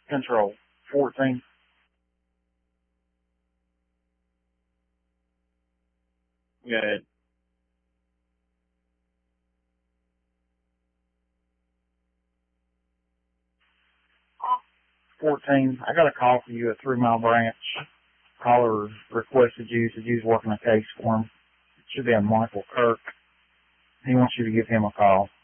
Control 14. Good. 14. I got a call for you at 3 Mile Branch. Caller requested you, said you was working a case for him. It should be a Michael Kirk. He wants you to give him a call.